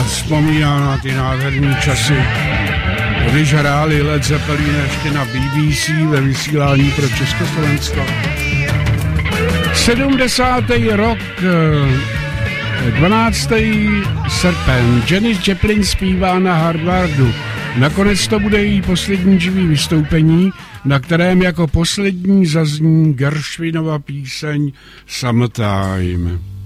vzpomíná na ty nádherné časy, když hráli Led Zeppelin ještě na BBC ve vysílání pro Československo. 70. rok, 12. srpen, Janis Joplin zpívá na Harvardu. Nakonec to bude její poslední živý vystoupení, na kterém jako poslední zazní Gershwinova píseň Summertime.